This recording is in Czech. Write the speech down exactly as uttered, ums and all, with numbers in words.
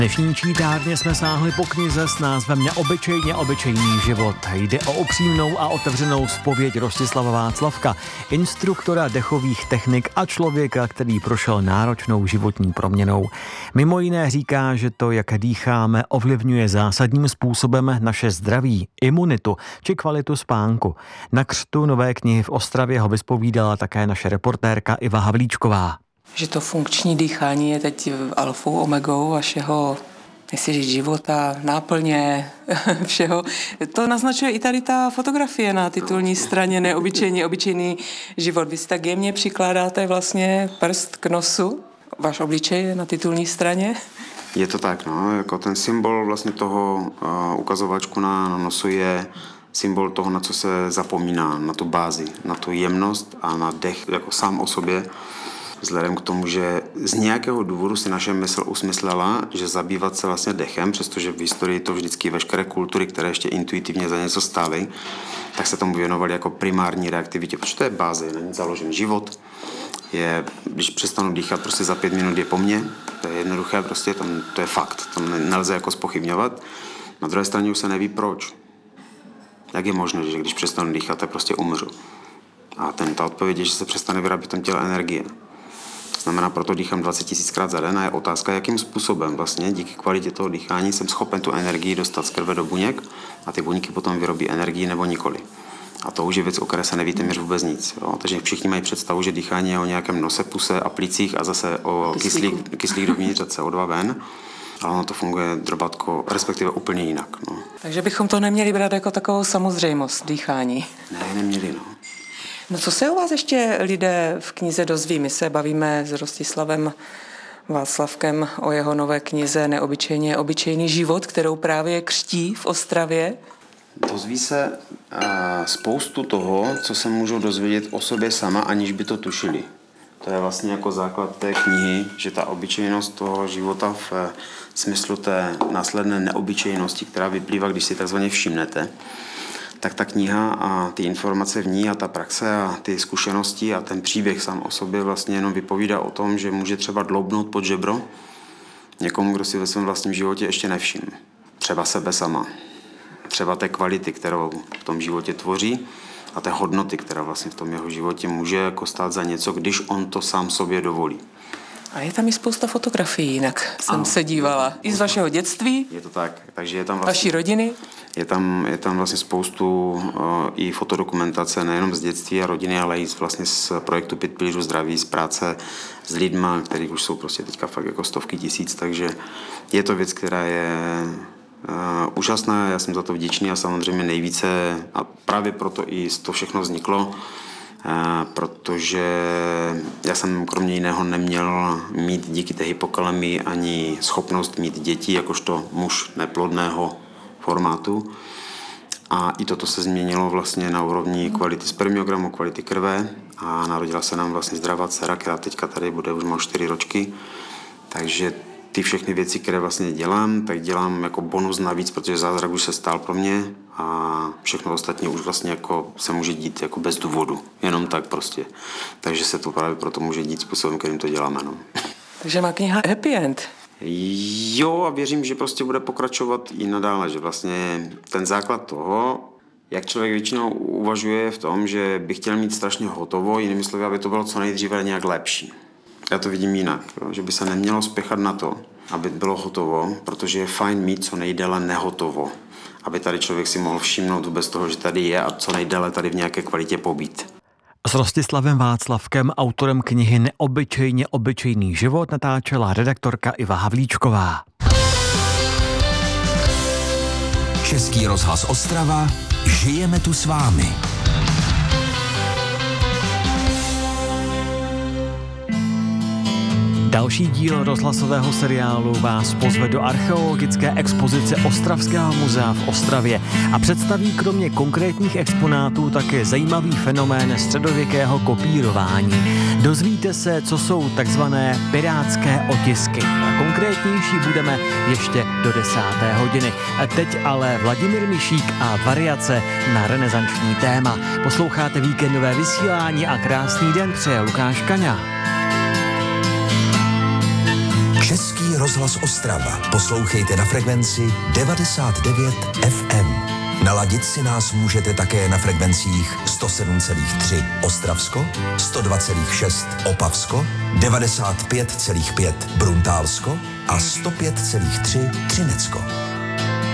Dnešní čítárně jsme sáhli po knize s názvem Neobyčejně obyčejný život. Jde o upřímnou a otevřenou zpověď Rostislava Václavka, instruktora dechových technik a člověka, který prošel náročnou životní proměnou. Mimo jiné říká, že to, jak dýcháme, ovlivňuje zásadním způsobem naše zdraví, imunitu či kvalitu spánku. Na křtu nové knihy v Ostravě ho vyspovídala také naše reportérka Iva Havlíčková. Že to funkční dýchání je teď alfou, omegou vašeho, nechci říct, života, náplně, všeho. To naznačuje i tady ta fotografie na titulní straně Neobyčejně obyčejný život. Vy si tak jemně přikládáte vlastně prst k nosu, váš obličej je na titulní straně. Je to tak, no, jako ten symbol vlastně toho uh, ukazovačku na, na nosu je symbol toho, na co se zapomíná, na tu bázi, na tu jemnost a na dech jako sám o sobě. Vzhledem k tomu, že z nějakého důvodu si naše mysl usmyslela, že zabývat se vlastně dechem, přestože v historii to vždycky veškeré kultury, které ještě intuitivně za něco stály, tak se tomu věnovali jako primární reaktivitě, protože to je báze, je na ní založen život. Je, když přestanu dýchat, prostě za pět minut je po mně, to je jednoduché, prostě tam, to je fakt, to nelze jako zpochybňovat. Na druhé straně už se neví proč. Jak je možné, že když přestanu dýchat, tak prostě umřu. A ten, ta odpověď je, že se přestane vyrábět v tom těle energie. Znamená, proto dýchám dvacet tisíckrát za den a je otázka, jakým způsobem vlastně díky kvalitě toho dýchání jsem schopen tu energii dostat z krve do buněk a ty buňky potom vyrobí energii nebo nikoli. A to už je věc, o které se neví téměř vůbec nic. Jo? Takže všichni mají představu, že dýchání je o nějakém nose, puse a plicích a zase o kyslík, kyslík dovnitř a C O dva ven. Ale ono to funguje drobatko, respektive úplně jinak. No. Takže bychom to neměli brát jako takovou samozřejmost dýchání. Ne, neměli, no. No co se o vás ještě lidé v knize dozví? My se bavíme s Rostislavem Václavkem o jeho nové knize Neobyčejně obyčejný život, kterou právě křtí v Ostravě. Dozví se uh, spoustu toho, co se můžou dozvědět o sobě sama, aniž by to tušili. To je vlastně jako základ té knihy, že ta obyčejnost toho života v uh, smyslu té následné neobyčejnosti, která vyplývá, když si takzvaně všimnete, tak ta kniha a ty informace v ní a ta praxe a ty zkušenosti a ten příběh sám o sobě vlastně jenom vypovídá o tom, že může třeba dloubnout pod žebro někomu, kdo si ve svém vlastním životě ještě nevšiml. Třeba sebe sama. Třeba té kvality, kterou v tom životě tvoří a té hodnoty, která vlastně v tom jeho životě může jako stát za něco, když on to sám sobě dovolí. A je tam i spousta fotografií, jinak jsem ano, se dívala. I z vašeho dětství? Je to tak. Takže je tam vlastně, vaší rodiny? Je tam, je tam vlastně spoustu uh, i fotodokumentace, nejenom z dětství a rodiny, ale i z, vlastně z projektu Pět pilířů zdraví, z práce s lidma, který už jsou prostě teďka fakt jako stovky tisíc, takže je to věc, která je uh, úžasná, já jsem za to vděčný a samozřejmě nejvíce, a právě proto i to všechno vzniklo, Uh, protože já jsem kromě jiného neměl mít díky té hypokalemii ani schopnost mít děti, jakožto muž neplodného formátu. A i toto se změnilo vlastně na úrovni kvality spermiogramu, kvality krve a narodila se nám vlastně zdravá dcera, která teďka tady bude, už má čtyři ročky. Takže ty všechny věci, které vlastně dělám, tak dělám jako bonus navíc, protože zázrak už se stál pro mě a všechno ostatní už vlastně jako se může dít jako bez důvodu, jenom tak prostě. Takže se to právě proto může dít způsobem, kterým to děláme. No. Takže má kniha happy end. Jo, a věřím, že prostě bude pokračovat i nadále, že vlastně ten základ toho, jak člověk většinou uvažuje v tom, že by chtěl mít strašně hotovo, jinými slovy, aby to bylo co nejdříve nějak lepší. Já to vidím jinak, jo, že by se nemělo spěchat na to, aby bylo hotovo, protože je fajn mít co nejdéle nehotovo. Aby tady člověk si mohl všimnout vůbec toho, že tady je a co nejdéle tady v nějaké kvalitě pobít. S Rostislavem Václavkem, autorem knihy Neobyčejně obyčejný život, natáčela redaktorka Iva Havlíčková. Český rozhlas Ostrava, žijeme tu s vámi. Další díl rozhlasového seriálu vás pozve do archeologické expozice Ostravského muzea v Ostravě a představí kromě konkrétních exponátů také zajímavý fenomén středověkého kopírování. Dozvíte se, co jsou takzvané pirátské otisky. A konkrétnější budeme ještě do desáté hodiny. A teď ale Vladimír Mišík a variace na renesanční téma. Posloucháte víkendové vysílání a krásný den přeje Lukáš Kaňa. Český rozhlas Ostrava. Poslouchejte na frekvenci devadesát devět ef em. Naladit si nás můžete také na frekvencích sto sedm celá tři Ostravsko, sto dva celá šest Opavsko, devadesát pět celá pět Bruntálsko a sto pět celá tři Třinecko.